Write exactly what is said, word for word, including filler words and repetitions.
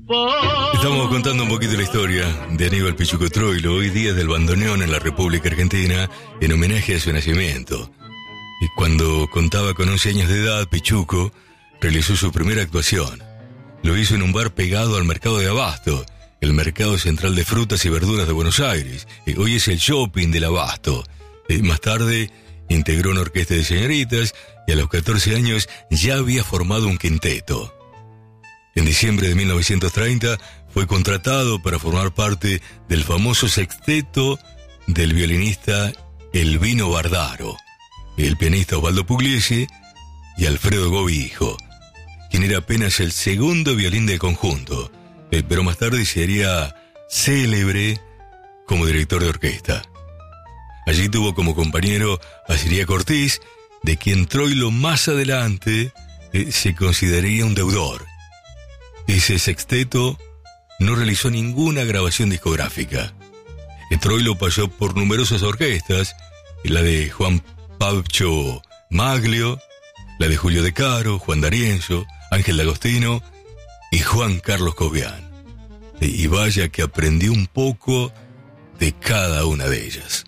Estamos contando un poquito la historia de Aníbal Pichuco Troilo, hoy día del bandoneón en la República Argentina, en homenaje a su nacimiento. Y cuando contaba con once años de edad, Pichuco realizó su primera actuación. Lo hizo en un bar pegado al mercado de Abasto, el mercado central de frutas y verduras de Buenos Aires. Y hoy es el shopping del Abasto. Y más tarde integró una orquesta de señoritas y a los catorce años ya había formado un quinteto. En diciembre de mil novecientos treinta fue contratado para formar parte del famoso sexteto del violinista Elvino Bardaro, el pianista Osvaldo Pugliese y Alfredo Gobi hijo, quien era apenas el segundo violín del conjunto, pero más tarde sería célebre como director de orquesta. Allí tuvo como compañero a Siria Ortiz, de quien Troilo más adelante eh, se consideraría un deudor. Ese sexteto no realizó ninguna grabación discográfica. Troilo pasó por numerosas orquestas, la de Juan Pablo Maglio, la de Julio De Caro, Juan D'Arienzo, Ángel D'Agostino y Juan Carlos Cobian. Y vaya que aprendió un poco de cada una de ellas.